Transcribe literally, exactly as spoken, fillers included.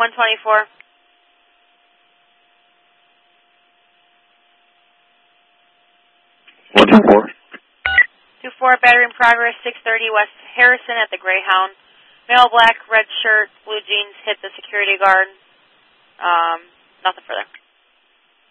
one twenty-four. one two four. two four, battery in progress, six thirty West Harrison at the Greyhound. Male black, red shirt, blue jeans, hit the security guard. Um, nothing further.